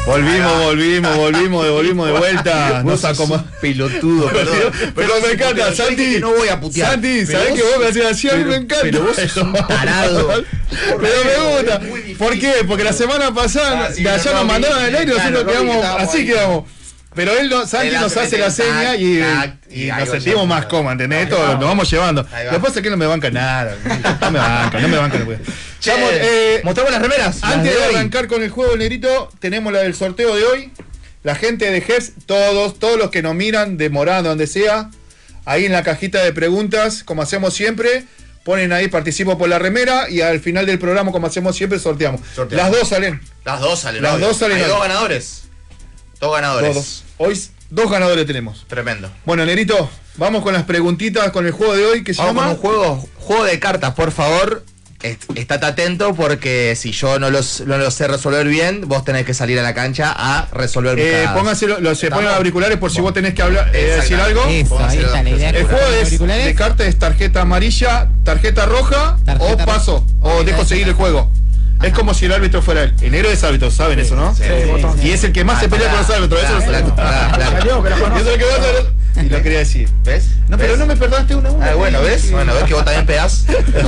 Volvimos de vuelta. No sos un pelotudo, pero me encanta, Santi. No voy a putear. Santi, ¿sabés que vos me hacías así? A mí me encanta. Pero vos sos un tarado. Pero me gusta. ¿Por qué? Porque la semana pasada de allá nos mandaron al aire y nosotros quedamos así quedamos. Pero Santi nos hace la seña y nos sentimos más cómodos, ¿entendés? Todo nos vamos llevando. Después aquí no me banca nada. No me banca. Mostramos las remeras. Antes de arrancar con el juego, Negrito, tenemos la del sorteo de hoy. La gente de GES, todos los que nos miran, de Morán, donde sea, ahí en la cajita de preguntas, como hacemos siempre, ponen ahí, participo por la remera, y al final del programa, como hacemos siempre, sorteamos. Las dos salen. Las dos salen. Hay dos ganadores. Dos ganadores. Todos. Hoy 2 ganadores tenemos. Tremendo. Bueno, Nerito, vamos con las preguntitas con el juego de hoy que se llama. Vamos con un juego de cartas, por favor. Estate atento porque si yo no lo sé resolver bien, vos tenés que salir a la cancha a resolver mis cagadas. Pónganse, se ponen los auriculares por si vos tenés que hablar, decir algo. Eso, ahí está la idea. El juego de cartas es tarjeta amarilla, tarjeta roja o paso. O dejo seguir el juego. Es como si el árbitro fuera él. El negro es árbitro, saben eso, ¿no? Sí. Y es el que más se pelea con los árbitros. Eso y lo quería decir. ¿Ves? No, pero no me perdonaste una. Bueno, ¿ves? Bueno, ves que vos también pegás.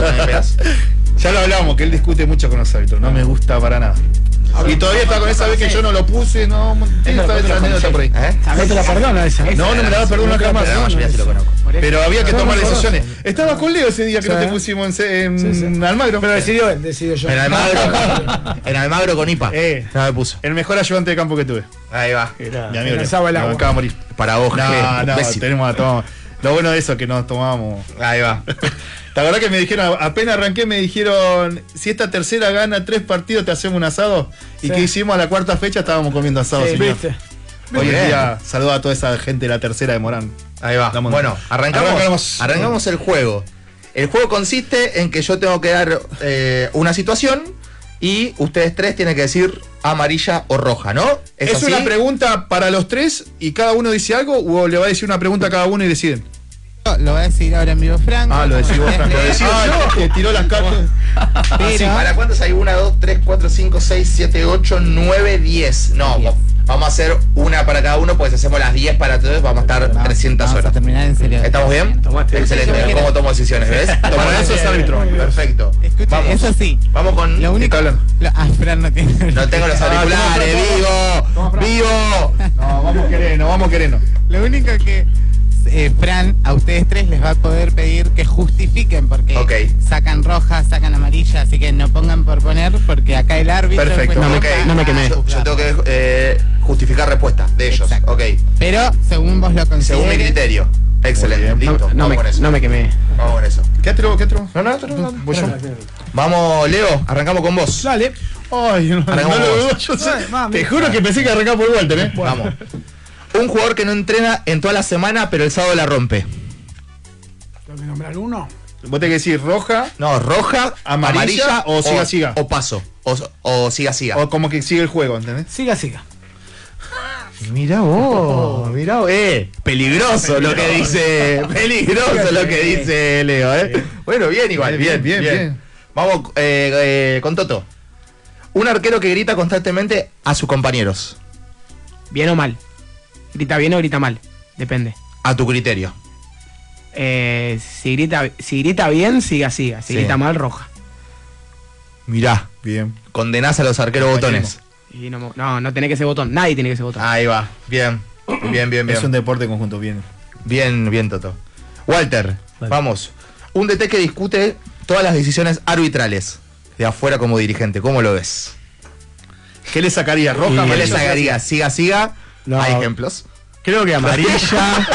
Ya lo hablamos, que él discute mucho con los árbitros. No me gusta para nada. Y todavía está con esa vez que yo no lo puse, no. Esta vez la anécdota por ahí. No te la perdono esa. No me la va a perdonar jamás. Ya sí lo conozco. Pero había que tomar decisiones. Estaba con Leo ese día que no te pusimos en Almagro. Pero decidió yo. En Almagro con IPA. No me puso. El mejor ayudante de campo que tuve. Ahí va. Mi amigo Leo. Me acaba de morir. Para vos, no, tenemos a todos. Lo bueno de eso es que nos tomamos. Ahí va. La verdad que me dijeron, apenas arranqué, me dijeron, si esta tercera gana 3 partidos, te hacemos un asado. Y que hicimos a la cuarta fecha, estábamos comiendo asado. Sí, ¿viste? Hoy en día, saludo a toda esa gente de la tercera de Morán. Ahí va. Bueno, arrancamos el juego. El juego consiste en que yo tengo que dar una situación y ustedes tres tienen que decir amarilla o roja, ¿no? ¿Es una pregunta para los tres y cada uno dice algo o le va a decir una pregunta a cada uno y deciden? Lo va a decir ahora en vivo Franco. Lo decís vos, Franco. Lo decido yo, que tiró las cartas. ¿Para cuántas hay? 1, 2, 3, 4, 5, 6, 7, 8, 9, 10. No, 10. Vamos a hacer una para cada uno, pues si hacemos las 10 para todos, vamos a estar 300 horas. Vamos a terminar en serio. ¿Estamos bien? Excelente. ¿Cómo tomo decisiones? ¿Ves? Para eso es árbitro. Perfecto. Escuchen, eso sí. Vamos con. Lo único. Fran no tiene. No tengo los auriculares, vivo. No, vamos queriendo. Lo único que Fran a ustedes tres les va a poder pedir que justifiquen porque sacan roja, sacan amarilla, así que no pongan por poner porque acá el árbitro. Perfecto. No me quemé. Yo tengo que justificar respuesta de ellos. Exacto. Ok. Pero según vos lo consideres. Según mi criterio. Excelente. Listo. Vamos con eso. No me quemé. Vamos con eso. ¿Qué otro? No. Voy yo. Vamos, Leo, arrancamos con vos. Dale. Ay, no lo veo yo. Te juro que pensé que arrancaba por Walter, ¿eh? Vamos. Un jugador que no entrena en toda la semana, pero el sábado la rompe. ¿Tengo que nombrar uno? Vos tenés que decir roja. No, roja, amarilla o siga. O paso. O siga. O como que sigue el juego, ¿entendés? Siga. Mirá vos. Peligroso lo que dice. Peligroso lo que dice Leo, Bueno, bien igual, bien. Vamos con Toto. Un arquero que grita constantemente a sus compañeros. ¿Bien o mal? ¿Grita bien o grita mal? Depende. A tu criterio. Si grita bien, siga. Si grita mal, roja. Mirá. Bien. Condenás a los arqueros botones. Y no tenés que ser botón. Nadie tiene que ser botón. Ahí va. Bien. Es un deporte conjunto, bien. Bien, Toto. Walter, vamos. Un DT que discute todas las decisiones arbitrales. De afuera como dirigente. ¿Cómo lo ves? ¿Qué le sacaría? ¿Roja? ¿Qué le sacaría? Siga. No, hay ejemplos. Creo que amarilla.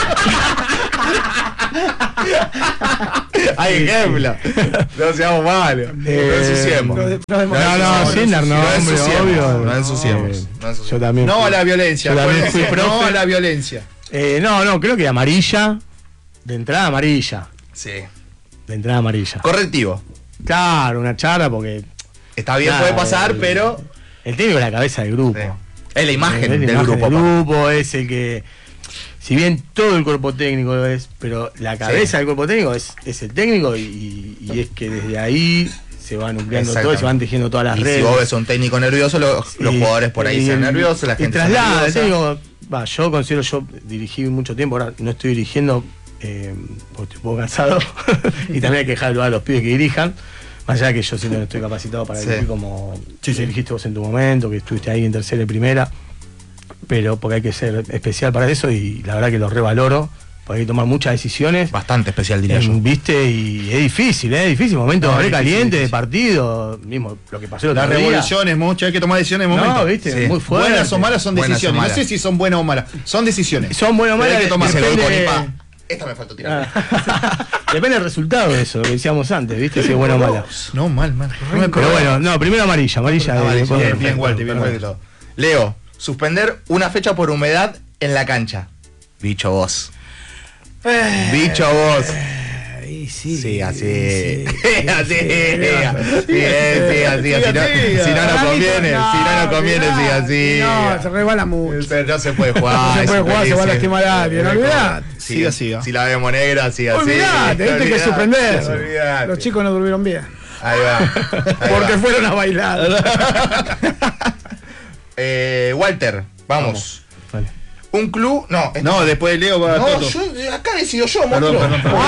Hay ejemplos. No seamos malos. No ensuciemos. Sinner no, hombre, obvio. No ensuciemos. Yo también. No a la violencia. Yo también fui profe. No a la violencia. No, creo que amarilla. De entrada amarilla. Sí. De entrada amarilla. Correctivo. Claro, una charla porque. Está bien, puede pasar, pero. El técnico es la cabeza del grupo. Sí. Es la imagen del grupo. El grupo es el que. Si bien todo el cuerpo técnico pero la cabeza del cuerpo técnico es el técnico y es que desde ahí se va nucleando todo y se van tejiendo todas las redes. Si vos ves a un técnico nervioso, los jugadores por ahí se nerviosos, la gente se nerviosa. Yo considero, yo dirigí mucho tiempo, ahora no estoy dirigiendo porque estoy un poco cansado y también hay que dejar a los pibes que dirijan, más allá de que yo siento que no estoy capacitado para dirigir como dirigiste vos en tu momento, que estuviste ahí en tercera y primera, pero porque hay que ser especial para eso y la verdad que lo revaloro. Hay que tomar muchas decisiones. Bastante especial, diría yo. ¿Viste? Y es difícil, momentos calientes de partido, mismo lo que pasó el otro día. Las revoluciones, mucho, hay que tomar decisiones en momentos. No, ¿viste? Muy fuerte. Buenas o malas son decisiones. No sé si son buenas o malas, son decisiones. Son buenas o malas. Hay que tomar. Esta me faltó tirar. Depende del resultado de eso, lo que decíamos antes, ¿viste? Si es buena o mala. No, mal. Pero bueno, no, primero amarilla. Bien, Walter. Leo, suspender una fecha por humedad en la cancha. Bicho vos. Bicho vos. Sí, así. Así. Si no conviene, sí, así. No, se resbala mucho. No se puede jugar. Se va a lastimar a alguien, olvidate. Siga. Si la vemos negra, siga así. Olvidate, hay que suspender. Los chicos no durmieron bien. Ahí va. Porque fueron a bailar. Walter, vamos. Vale. Un club, no, después de Leo va Toto. Acá decido yo, monstruo.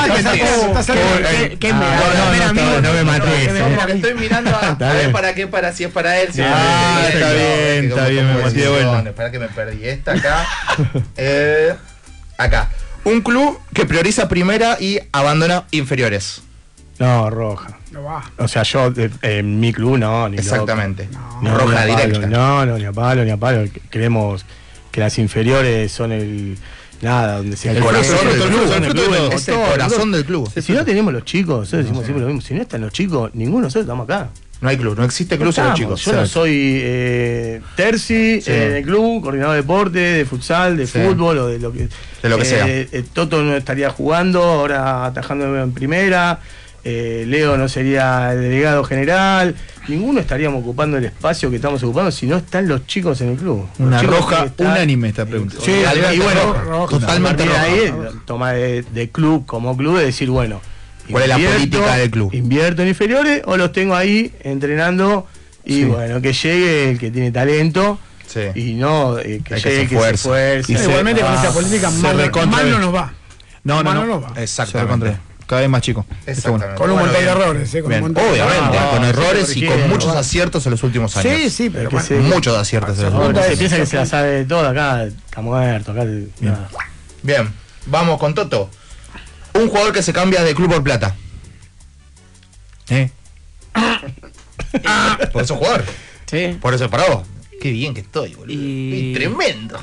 No me mates. Estoy mirando a ver para qué, si es para él. Está bien, me maté de vuelta. Espera que me perdí esta acá. Acá. Un club que prioriza primera y abandona inferiores. No, roja. No va. O sea, yo, en mi club, no, ni exactamente. No, roja directa. No, ni a palo. Creemos que las inferiores son donde se el corazón del club. Es el corazón del club. Si no tenemos los chicos, nosotros decimos siempre lo mismo. Si no están los chicos, ninguno de nosotros estamos acá. No hay club, no existe club sin los chicos. Yo no soy terci en el club, coordinador de deporte, de futsal, de fútbol o de lo que sea. Toto no estaría jugando, ahora atajando en primera. Leo no sería el delegado general. Ninguno estaríamos ocupando el espacio que estamos ocupando si no están los chicos en el club. Una roja unánime esta pregunta. Sí, y bueno, roja, totalmente roja. Ahí toma de club como club de decir, bueno, ¿cuál es la política del club? ¿Invierto en inferiores o los tengo ahí entrenando? Y bueno, que llegue el que tiene talento. Y no que llegue el que se esfuerce. Igualmente con esa política mal no nos va. No va. Exactamente. Cada vez más chico. Con un montón de errores. Obviamente, con errores y con muchos aciertos en los últimos años. Sí, pero muchos aciertos en los últimos años. Se piensa que se la sabe de todo, acá está muerto. Bien, vamos con Toto. Un jugador que se cambia de club por plata. Por eso jugador. Sí. Por eso es para vos. Qué bien que estoy, boludo. Y tremendo.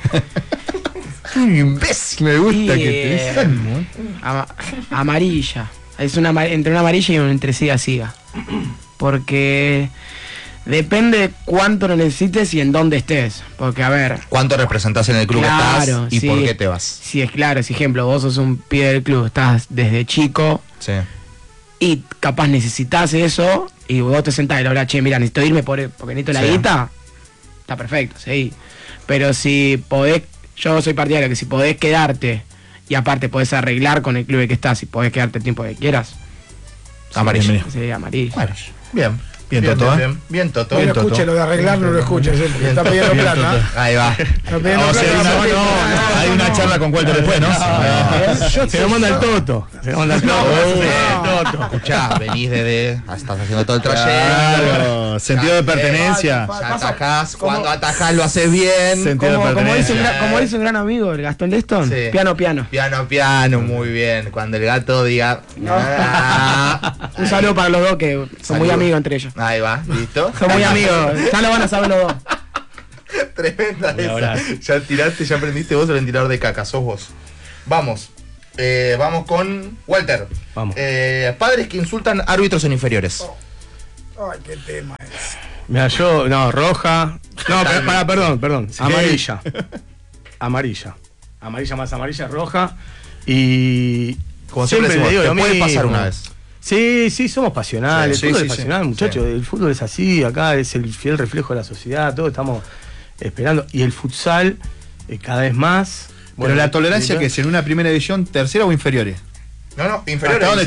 Un imbécil. Me gusta que te amarilla. Es entre una amarilla y un entre siga. Porque depende de cuánto lo necesites y en dónde estés. Porque, a ver. ¿Cuánto representás en el club que estás y por qué te vas? Sí, es claro. Si, ejemplo, vos sos un pibe del club, estás desde chico. Sí. Y capaz necesitas eso. Y vos te sentás y le hablas, che, mira, necesito irme porque necesito la guita. Está perfecto, sí. Pero si podés. Yo soy partidario que si podés quedarte y aparte podés arreglar con el club que estás y podés quedarte el tiempo que quieras. Amarillo. Sí, amarillo. Bueno, bien. Bien, Toto. Bien, Toto. No lo escuche, lo de arreglar no lo escuches, porque está pidiendo plata. Ahí va. Hay una charla con Walter después, ¿no? Se lo manda el Toto. Escuchá, venís estás haciendo todo el trayecto. Claro, sentido de pertenencia. Ya atajás, cuando atajás lo haces bien. Sentido de Como pertenencia. dice un gran amigo, el Gastón Leston, Sí. piano. Piano, muy bien. Cuando el gato diga. Un saludo para los dos que son muy amigos entre ellos. Ahí va, listo. Son muy amigos, ya lo van a saber los dos. Tremenda esa. Ya aprendiste vos el ventilador de caca, sos vos. Vamos con Walter. Vamos. Padres que insultan árbitros en inferiores. Ay, qué tema es. Mira, roja. No, perdón. Sí. Amarilla más amarilla, roja. Y como siempre le digo, te puede pasar una vez. Sí, somos pasionales. Sí, el fútbol sí, es pasional, muchachos. El fútbol es así, acá es el fiel reflejo de la sociedad, todos estamos esperando. Y el futsal, cada vez más. Pero la tolerancia que es en una primera división, tercera o inferiores. No, inferiores.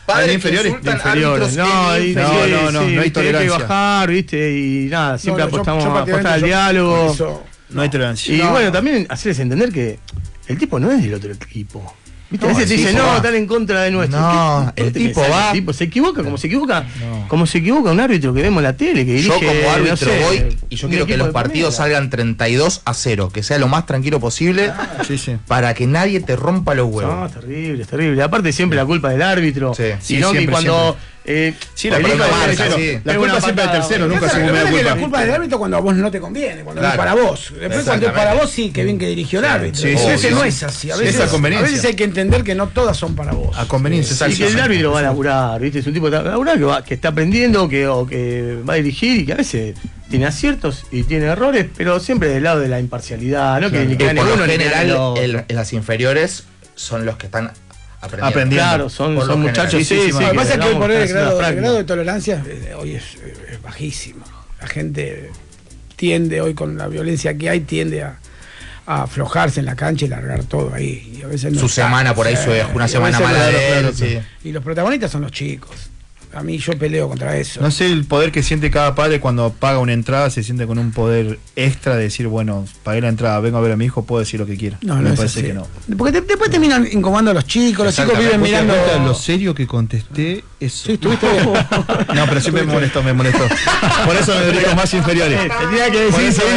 Padres inferiores. Inferiores. No, hay tolerancia. Hay que bajar, ¿viste? Y nada, siempre apostamos al diálogo. No hay tolerancia. Y bueno, también hacerles entender que el tipo no es del otro equipo. ¿Viste? A veces te dicen, no, están en contra de nuestro. No, el tipo va. El tipo se equivoca, como se equivoca un árbitro que vemos en la tele, que dirige. Yo como árbitro voy y yo quiero que los partidos salgan 32-0, que sea lo más tranquilo posible, para que nadie te rompa los huevos. No, es terrible. Aparte siempre la culpa del árbitro. Sino que cuando... la culpa siempre del tercero, nunca se mueve la culpa. La culpa del árbitro cuando a vos no te conviene, cuando no es para vos. Después cuando es para vos, sí, que bien que dirigió el árbitro. A veces no es así. A veces hay que entender que no todas son para vos. A conveniencia. Y que el árbitro va a laburar, ¿viste? Es un tipo que va a laburar, que está aprendiendo, que va a dirigir y que a veces tiene aciertos y tiene errores, pero siempre del lado de la imparcialidad, ¿no? Que ni que por lo general en las inferiores son los que están aprendiendo. Claro, son muchachos. Lo que pasa es que hoy por hoy el grado de tolerancia hoy es bajísimo. La gente tiende hoy con la violencia que hay, tiende a aflojarse en la cancha y largar todo ahí. Y a veces su semana por ahí, una semana mala de él. Y los protagonistas son los chicos. A mí yo peleo contra eso. No sé el poder que siente cada padre cuando paga una entrada, se siente con un poder extra de decir, bueno, pagué la entrada, vengo a ver a mi hijo, puedo decir lo que quiera. No, me parece que no. Porque después terminan incomodando a los chicos viven mirando. Lo serio que contesté eso. Sí, estuviste bien. No, pero siempre me molestó. Por eso me dirijo más inferiores. Tenía que decir eso,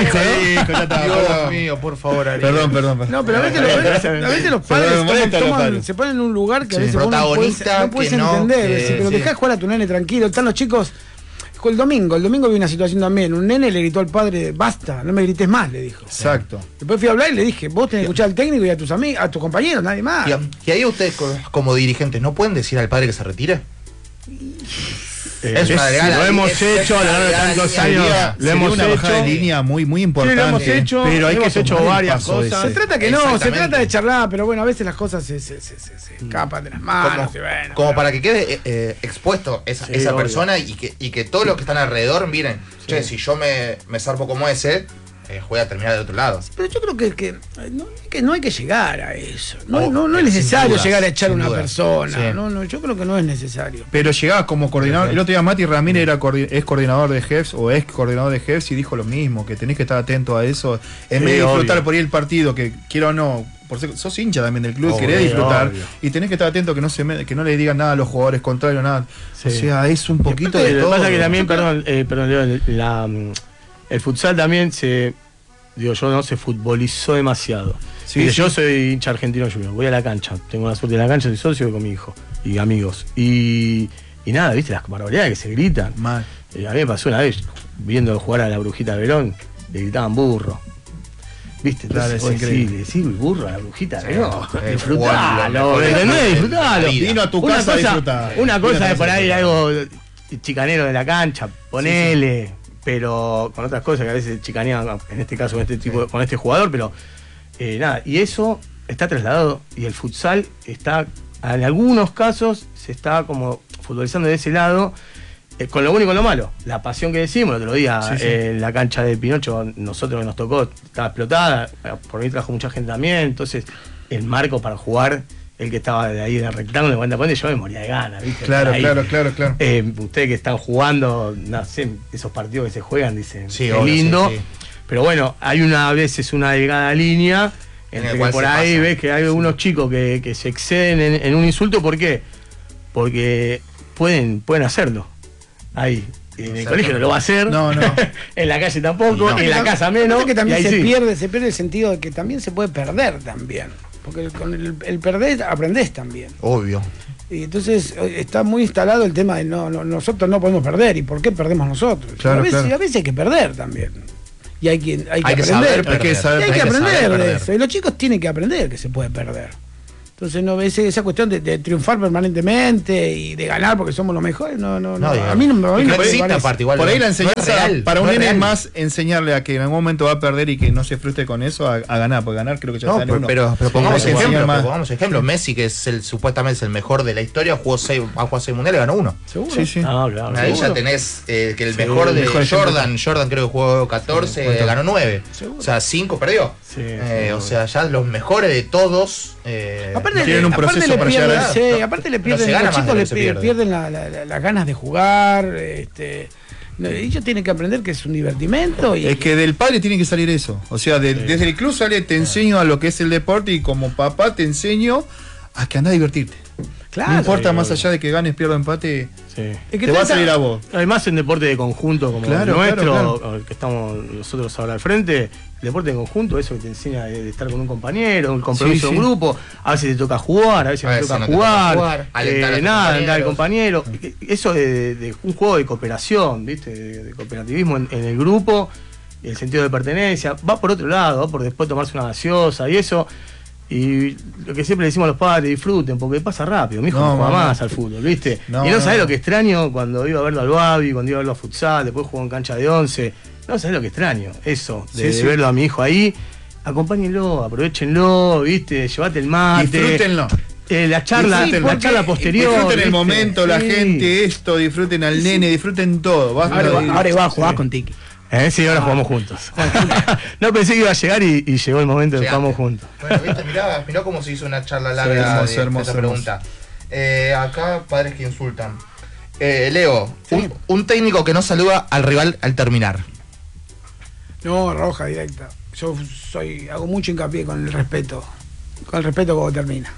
Dios mío, por favor, Perdón. No, pero a veces los padres se ponen en un lugar que a veces vos no puedes entender. Pero dejá jugar a tu nene tranquilo, están los chicos. El domingo vi una situación también. Un nene le gritó al padre, basta, no me grites más, le dijo. Exacto. Después fui a hablar y le dije, vos tenés que escuchar al técnico y a tus amigos, a tus compañeros, nadie más. Y ahí ustedes como dirigentes, ¿no pueden decir al padre que se retire? Es una lo hemos hecho a lo largo de tantos años. Lo hemos hecho. Una bajada de línea muy importante. Lo hemos hecho, pero hay que hecho varias cosas. Se trata se trata de charlar, pero bueno, a veces las cosas se escapan de las manos. Como para que quede expuesto esa persona y que todos los que están alrededor miren, che, si yo me zarpo como ese, voy a terminar de otro lado. Pero yo creo que no hay que llegar a eso. No es necesario llegar a echar a una persona. Sí. No, yo creo que no es necesario. Pero llegaba como coordinador. El otro día Mati Ramírez es coordinador de Jefs o es coordinador de Jefs y dijo lo mismo, que tenés que estar atento a eso. En vez de disfrutar por ahí el partido, que quiero o no, sos hincha también del club, querés disfrutar y tenés que estar atento que no le digan nada a los jugadores contrarios, nada. Sí. O sea, es un poquito de todo. Lo que pasa que también, perdón, Leo, el futsal también se futbolizó demasiado. Sí. Yo soy hincha argentino junior, voy a la cancha, tengo la suerte de la cancha, soy socio con mi hijo y amigos. Y nada, viste las barbaridades que se gritan. A mí me pasó una vez, viendo jugar a la Brujita de Verón, le gritaban burro. ¿Viste? Entonces, claro, es increíble. Decir burro a la Brujita de Verón. Disfrutalo, ¿entendés? Disfrutalo. Vino a tu casa a disfrutar. Una cosa es por ahí algo chicanero de la cancha, ponele. Pero con otras cosas que a veces chicanean, en este caso con este jugador, pero nada, y eso está trasladado y el futsal está, en algunos casos, se está como futbolizando de ese lado, con lo bueno y con lo malo. La pasión que decimos, el otro día en la cancha de Pinocho, nosotros que nos tocó, estaba explotada, por ahí trajo mucha gente también, entonces el marco para jugar, el que estaba de ahí en el rectángulo de 40 puntos, yo me moría de ganas, ¿viste? Claro. Ustedes que están jugando, no sé, esos partidos que se juegan, dicen, sí, es lindo. Sí. Pero bueno, hay a veces una delgada línea entre que por ahí ves que hay algunos chicos que se exceden en un insulto. ¿Por qué? Porque pueden hacerlo. Ahí. En el colegio no lo va a hacer. No. En la calle tampoco, en la casa menos. Que también se pierde el sentido de que también se puede perder también. Porque con el perder aprendés también. Obvio. Y entonces está muy instalado el tema de nosotros no podemos perder. ¿Y por qué perdemos nosotros? Claro, a veces hay que perder también. Y hay que aprender. Hay que aprender de eso. Y los chicos tienen que aprender que se puede perder. Entonces no ves esa cuestión de triunfar permanentemente y de ganar porque somos los mejores. No. A mí no me parece. Por ahí la enseñanza para un nene es más enseñarle a que en algún momento va a perder y que no se frustre con eso a ganar, porque ganar creo que ya está en uno. Pero pongamos ejemplo. Messi, que es supuestamente es el mejor de la historia, jugó 6 mundiales y ganó 1. ¿Seguro? Sí. Claro. Ahí ya tenés que el mejor de Jordan creo que jugó 14, ganó 9. ¿Seguro? O sea, 5 perdió. O sea, ya los mejores de todos tienen un proceso para llegar a eso. Sí, aparte le pierden, los chicos le pierden las ganas de jugar. Ellos tienen que aprender que es un divertimento. Es que del padre tiene que salir eso. O sea, desde el club sale, te enseño a lo que es el deporte y como papá te enseño a que andás a divertirte. Claro, no importa más allá de que ganes, pierdas, empate, es que te va a salir a vos. Además en deporte de conjunto como el nuestro, que estamos nosotros ahora al frente, el deporte de conjunto, eso que te enseña de estar con un compañero, un compromiso de un grupo, a veces te toca jugar, a veces te toca jugar, alentar al compañero. Eso de un juego de cooperación, ¿viste? De cooperativismo en el grupo, el sentido de pertenencia, va por otro lado, va por después tomarse una gaseosa y eso. Y lo que siempre le decimos a los padres, disfruten, porque pasa rápido. Mi hijo no juega más al fútbol, ¿viste? Y no sabés lo que extraño cuando iba a verlo al Babi, cuando iba a verlo a futsal, después jugó en cancha de 11. No sabés lo que extraño, eso, de verlo a mi hijo ahí. Acompáñenlo, aprovechenlo, ¿viste? Llevate el mate. Disfrútenlo. La charla posterior. Disfruten el momento, la gente, disfruten al nene, disfruten todo. Ahora va a jugar con Tiki. Sí, ahora jugamos juntos. No pensé que iba a llegar y llegó el momento de que jugamos juntos. Bueno, viste, mirá cómo se hizo una charla larga de esa pregunta. Acá, padres que insultan. Leo, un técnico que no saluda al rival al terminar. No, roja directa. Yo hago mucho hincapié con el respeto. Con el respeto cuando termina.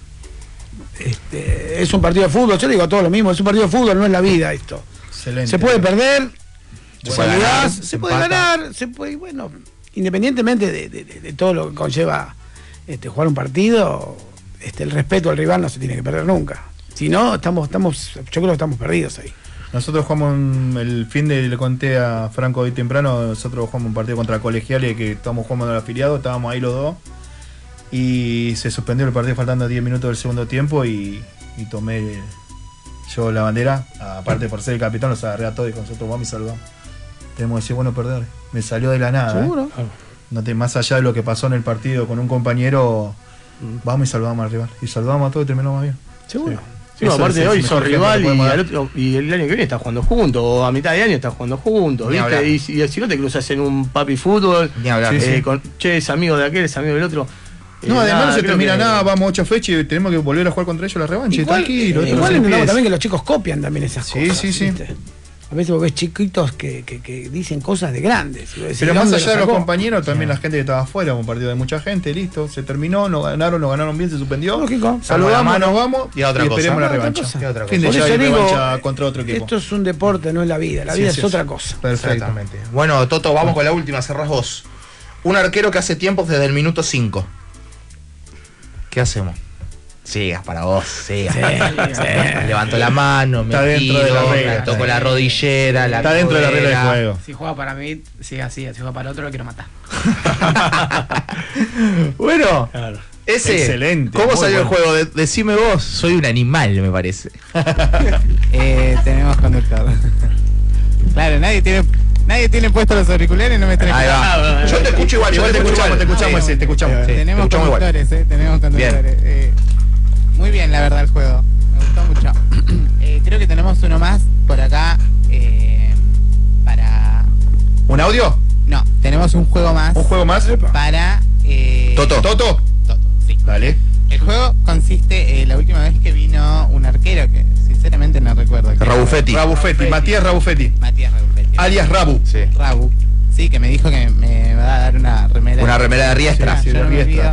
Es un partido de fútbol, yo digo todo lo mismo, es un partido de fútbol, no es la vida esto. Excelente. Se puede perder. Se puede ganar, bueno, independientemente de todo lo que conlleva jugar un partido, el respeto al rival no se tiene que perder nunca. Si no, yo creo que estamos perdidos ahí. Nosotros jugamos el fin de, le conté a Franco hoy temprano, nosotros jugamos un partido contra Colegiales que estamos jugando al afiliado, estábamos ahí los dos y se suspendió el partido faltando 10 minutos del segundo tiempo y tomé yo la bandera, aparte por ser el capitán, los agarré a todos y con nosotros vamos y saludamos. Tenemos que decir, bueno, perder. Me salió de la nada. ¿Seguro? Más allá de lo que pasó en el partido con un compañero, vamos y saludamos al rival. Y saludamos a todos y terminamos bien. ¿Seguro? Sí, aparte de hoy sos rival y el año que viene estás jugando juntos, o a mitad de año estás jugando juntos, ¿viste? Y si no te cruzas en un papi fútbol, es amigo de aquel, es amigo del otro. Además no se termina nada, vamos 8 fechas y tenemos que volver a jugar contra ellos la revancha. Tranquilo. Igual entendamos también que los chicos copian también esas cosas. Sí. A veces vos ves chiquitos que dicen cosas de grandes. Pero más allá de los compañeros, también la gente que estaba afuera, un partido de mucha gente, listo, se terminó, nos ganaron bien, se suspendió. Lógico. Saludamos, nos vamos y esperemos la revancha. Fin de revancha contra otro equipo. Esto es un deporte, no es la vida. La vida es otra cosa. Perfectamente. Bueno, Toto, vamos con la última, cerrás vos. Un arquero que hace tiempos desde el minuto 5. ¿Qué hacemos? Sigas para vos, sigas. Levanto la mano, me tiro, me toco la rodillera, está dentro de la regla del juego. Si juega para mí, sigue así. Si juega para otro, lo quiero matar. Bueno, ese. Excelente. ¿Cómo salió el juego? Decime vos, soy un animal, me parece. Tenemos conductor. Claro, nadie tiene puestos los auriculares y no me trae. Ahí va. Yo te escucho igual, te escuchamos. Tenemos conductores, tenemos conductores. Muy bien, la verdad, el juego. Me gustó mucho. Creo que tenemos uno más por acá para... ¿Un audio? No, tenemos un juego más. ¿Un juego más? Para... ¿Toto? Sí. Dale. El juego consiste, la última vez que vino un arquero, que sinceramente no recuerdo. Rabuffetti. Matías Rabuffetti. Alias Rabu. Sí. Rabu. Sí, que me dijo que me va a dar una remera. Una remera de Riestra. Sí, de Riestra.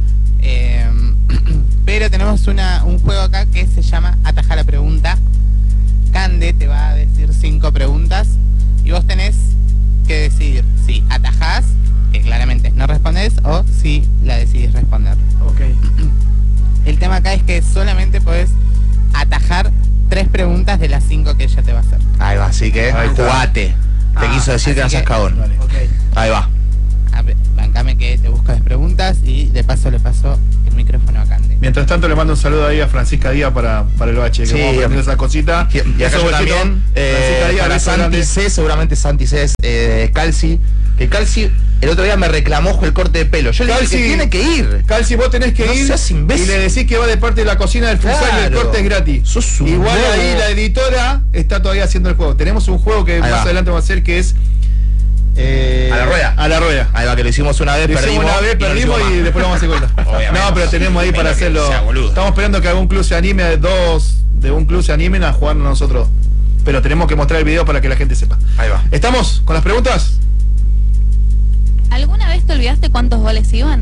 Pero tenemos un juego acá que se llama Ataja la pregunta. Cande te va a decir 5 preguntas y vos tenés que decidir si atajás, que claramente no respondés, o si la decidís responder. Ok. El tema acá es que solamente podés atajar 3 preguntas de las 5 que ella te va a hacer. Ahí va, así que jugate. Te quiso decir que no seas cagón. Vale. Okay. Ahí va. Bancame que te busco las preguntas y de paso le paso el micrófono a Cande. Mientras tanto le mando un saludo ahí a Francisca Díaz para el bache, que vamos a aprender esa cosita. Y acá yo también, para Santi C, seguramente Santi C es Calci. Que Calci el otro día me reclamó el corte de pelo. Yo le dije que tiene que ir. Calci, vos tenés que ir y le decís que va de parte de la cocina del futsal y el corte es gratis. Igual ahí la editora está todavía haciendo el juego. Tenemos un juego que más adelante va a hacer que es A la rueda. A la rueda. Ahí va, que lo hicimos una vez, perdimos. Perdimos y después lo vamos a hacer cuenta. No, pero tenemos ahí para hacerlo. Estamos esperando que algún club se anime, de un club se animen a jugar nosotros. Pero tenemos que mostrar el video para que la gente sepa. Ahí va. ¿Estamos con las preguntas? ¿Alguna vez te olvidaste cuántos goles iban?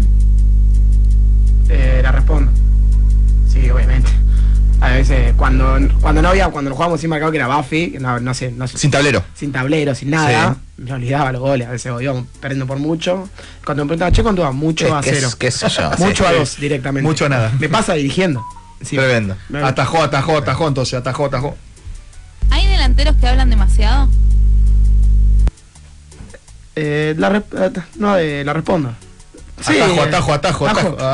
La respondo. Sí, obviamente. A veces, cuando lo jugábamos sin marcador, que era Buffy, no sé. Sin tablero. Sin tablero, sin nada. Sí. Me olvidaba los goles. A veces íbamos perdiendo por mucho. Cuando me preguntaba, ¿cuánto va? Mucho a 0. ¿Qué sé yo? Mucho a 2 directamente. Mucho a nada. Me pasa dirigiendo. Sí. Tremendo. Atajó, entonces, atajó. ¿Hay delanteros que hablan demasiado? La respondo. Sí, atajo.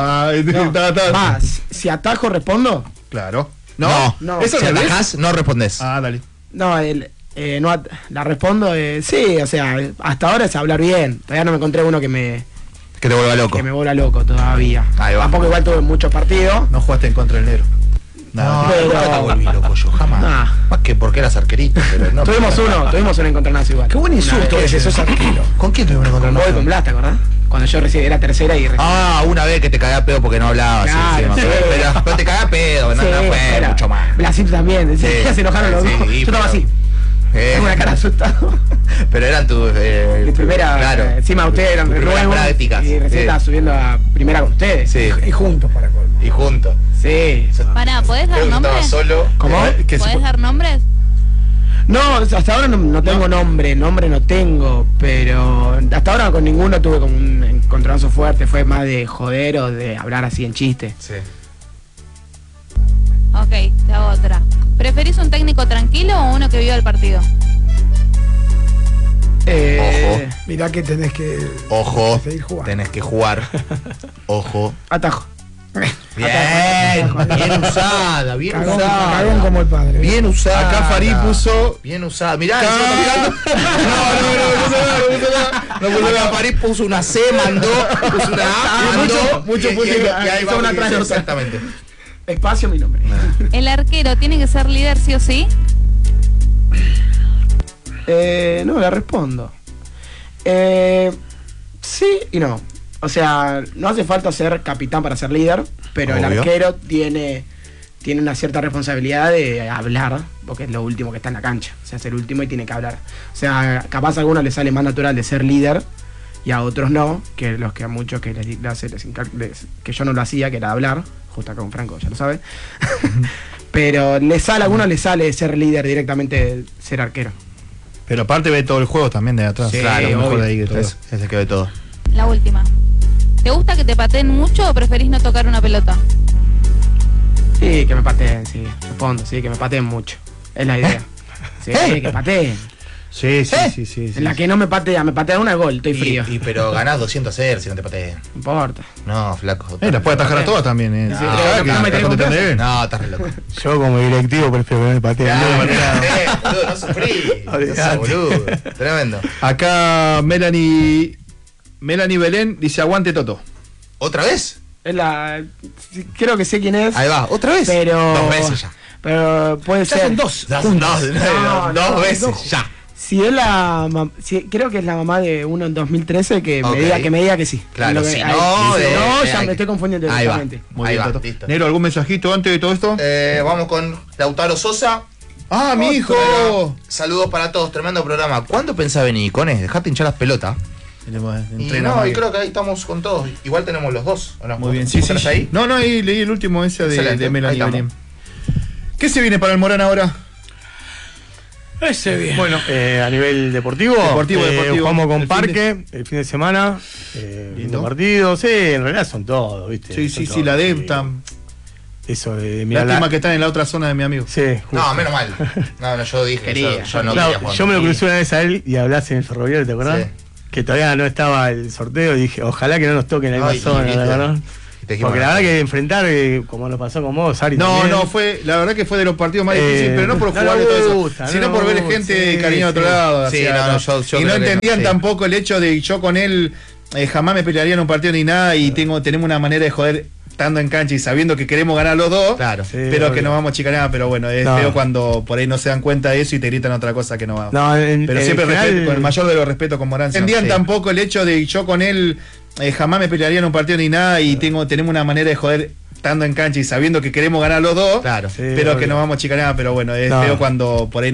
Si atajo, respondo. Claro. No. ¿Eso si atajás, no respondes. Dale. No, la respondo, sí, o sea, hasta ahora es hablar bien. Todavía no me encontré uno que te vuelva loco. Que me vuelva loco todavía. Ahí va. Tampoco igual tuve muchos partidos. No jugaste en contra del negro. No, nunca te volví loco yo, jamás. Más que porque eras arquerito, pero no. Tuvimos un encontronazo igual. Qué buen insulto ese, sos arquero. ¿Con quién tuvimos un encontronazo? Con Blas, ¿te acordás? Cuando yo recién era tercera y recién. Una vez que te cagué a pedo porque no hablabas. Claro, sí. Pero te cagué a pedo, no fue mucho más. Blasito también, se enojaron los dos. Yo estaba así. Tengo una cara asustado. Pero eran tus primera, claro, encima ustedes eran nuevos prácticas. Y recién estaba subiendo a primera con ustedes. Sí. Y juntos para colmo. Y juntos. Sí. Pará, ¿podés dar nombres? Solo. ¿Cómo? ¿Podés dar nombres? No, hasta ahora no tengo nombre no tengo, pero hasta ahora con ninguno tuve como un encontronazo fuerte, fue más de joder o de hablar así en chiste. Sí. Ok, te hago otra. ¿Preferís un técnico tranquilo o uno que viva el partido? Ojo. Mirá que tenés que seguir jugando. Tenés que jugar. Ojo. Atajo. Bien usada. Cagón como el padre. Bien usada. Acá Farid puso. Bien usada. Mirá, no, Farid puso una C, puso una A, mucho y ahí va una atrás de otra. exactamente. Espacio mi nombre. ¿El arquero tiene que ser líder sí o sí? No, la respondo. Sí y no. O sea, no hace falta ser capitán para ser líder, pero Obvio. el arquero tiene una cierta responsabilidad de hablar, porque es lo último que está en la cancha. O sea, es el último y tiene que hablar. O sea, capaz a algunos les sale más natural de ser líder y a otros no, que los que a muchos que que yo no lo hacía, que era hablar, justo acá con Franco, ya lo sabe. Pero a algunos les sale ser líder directamente, ser arquero. Pero aparte ve todo el juego también de atrás. Sí, claro, mejor obvio. de ahí que todo. Es el que ve todo. La última. ¿Te gusta que te pateen mucho o preferís no tocar una pelota? Sí, que me pateen, sí. Respondo, sí, que me pateen mucho. Es la idea. Sí, que pateen. Sí. En la que no me patean una es gol, estoy frío. Pero ganás 200 si no te patean. No importa. No, flaco. Las puede atajar a todas también. Sí, no me tenés confianza. No, estás re loco. Yo como directivo prefiero que me pateen. Boludo, no sufrí. No, boludo. Tremendo. Acá Melanie Belén dice aguante Toto. ¿Otra vez? Creo que sé quién es. Ahí va, ¿otra vez? Pero 2 veces ya. Pero puede ser. Son dos. Dos veces ya. Si es creo que es la mamá de uno en 2013 que me diga que sí. Claro, si no, ya me estoy confundiendo ahí directamente. Muy ahí bien, va, Toto. listo. Negro, ¿algún mensajito antes de todo esto? Vamos con Lautaro Sosa. ¡Ah, mi hijo! Saludos para todos, tremendo programa. ¿Cuándo pensás venir, Cones? Dejate hinchar las pelotas. Y creo que ahí estamos con todos. Igual tenemos los dos. ¿O no? Muy bien, sí. Ahí? No, ahí leí el último ese de Melanie Belén. ¿Qué se viene para el Morán ahora? Ese bien. Bueno, a nivel deportivo. Jugamos con Parque el fin de semana. Lindo partido. Sí, en realidad son todos, ¿viste? Sí, la Depta. Eso de lástima que están en la otra zona de mi amigo. Sí, justo. No, menos mal. No, yo dije yo no quería jugar. Yo me lo crucé una vez a él y hablaste en el ferroviario, ¿te acordás? Sí. Que todavía no estaba el sorteo y dije, ojalá que no nos toquen en la misma zona, ¿verdad? Porque la verdad que enfrentar, como nos pasó con vos, Ari. No, la verdad que fue de los partidos más difíciles, pero no por jugar de todo eso, sino por ver gente de cariño de otro lado. Sí, yo y no entendían tampoco el hecho de que yo con él jamás me pelearía en un partido ni nada y tenemos una manera de joder estando en cancha y sabiendo que queremos ganar los dos, claro, pero que nos vamos a chicanear, pero bueno, es feo cuando por ahí no se dan cuenta de eso y te gritan otra cosa que no va. Pero siempre respeto, con el mayor de los respetos con Morán. Entendían tampoco el hecho de yo con él jamás me pelearía en un partido ni nada y tenemos una manera de joder estando en cancha y sabiendo que queremos ganar los dos, pero que nos vamos a chicanear, pero bueno, es feo cuando por ahí